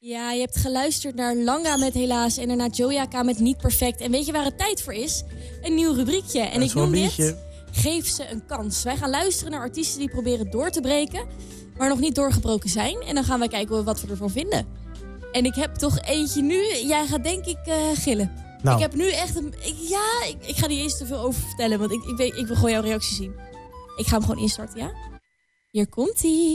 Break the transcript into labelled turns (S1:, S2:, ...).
S1: Ja, je hebt geluisterd naar Langa met Helaas en daarna Joyaka met Niet Perfect. En weet je waar het tijd voor is? Een nieuw rubriekje. En ik noem dit Geef ze een kans. Wij gaan luisteren naar artiesten die proberen door te breken, maar nog niet doorgebroken zijn. En dan gaan wij kijken wat we ervan vinden. En ik heb toch eentje nu. Jij gaat denk ik gillen. Nou. Ik heb nu echt een... Ik ga niet eens te veel over vertellen, want ik wil gewoon jouw reactie zien. Ik ga hem gewoon instarten, ja? Hier komt-ie.